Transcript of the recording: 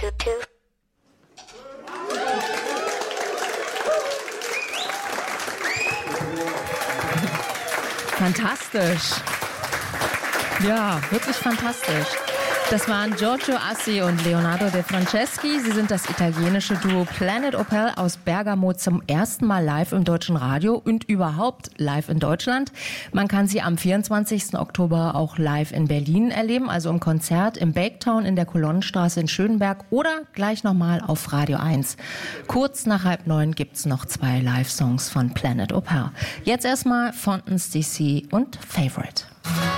Fantastisch. Ja, wirklich fantastisch. Das waren Giorgio Assi und Leonardo De Franceschi. Sie sind das italienische Duo Planet Opel aus Bergamo zum ersten Mal live im deutschen Radio und überhaupt live in Deutschland. Man kann sie am 24. Oktober auch live in Berlin erleben, also im Konzert im Baketown in der Kolonnenstraße in Schönberg oder gleich nochmal auf Radio 1. Kurz nach 8:30 gibt's noch 2 Live-Songs von Planet Opel. Jetzt erstmal Fontaine's DC und Favorite.